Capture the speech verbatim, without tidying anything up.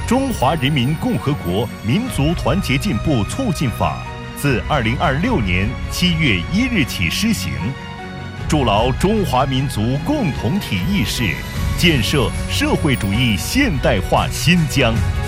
中华人民共和国民族团结进步促进法》自二零二六年七月一日起施行，筑牢中华民族共同体意识，建设社会主义现代化新疆。